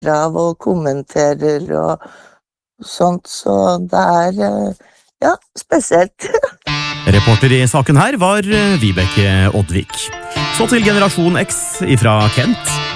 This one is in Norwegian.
av og kommenterer og sånt, så det ja, spesielt. Reporter i saken her var Vibeke Oddvik. Så til Generasjon X ifra Kent.